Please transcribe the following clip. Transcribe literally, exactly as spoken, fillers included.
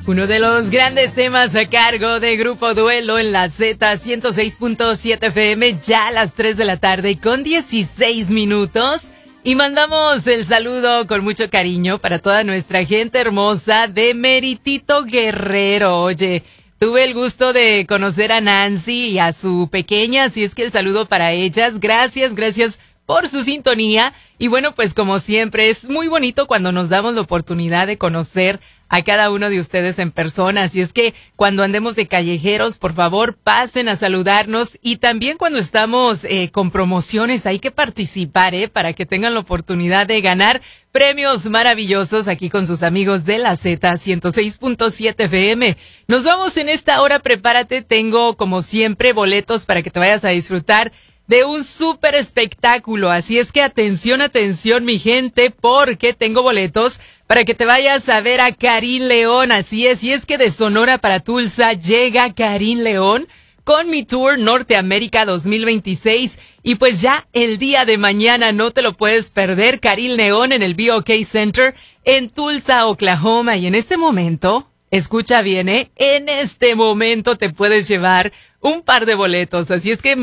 Uno de los grandes temas a cargo de Grupo Duelo en la Z ciento seis punto siete F M, ya a las tres de la tarde con dieciséis minutos. Y mandamos el saludo con mucho cariño para toda nuestra gente hermosa de Meritito Guerrero. Oye, tuve el gusto de conocer a Nancy y a su pequeña, así es que el saludo para ellas. Gracias, gracias por su sintonía. Y bueno, pues como siempre, es muy bonito cuando nos damos la oportunidad de conocer a cada uno de ustedes en persona. Así es que cuando andemos de callejeros, por favor, pasen a saludarnos. Y también cuando estamos eh, con promociones, hay que participar, ¿eh? Para que tengan la oportunidad de ganar premios maravillosos aquí con sus amigos de la Z ciento seis punto siete F M. Nos vamos en esta hora, prepárate. Tengo, como siempre, boletos para que te vayas a disfrutar de un súper espectáculo. Así es que atención, atención, mi gente, porque tengo boletos para que te vayas a ver a Karin León. Así es, y es que de Sonora para Tulsa llega Karin León con mi tour Norteamérica dos mil veintiséis. Y pues ya el día de mañana no te lo puedes perder. Karin León en el B O K Center en Tulsa, Oklahoma. Y en este momento, escucha bien, ¿eh? En este momento te puedes llevar un par de boletos. Así es que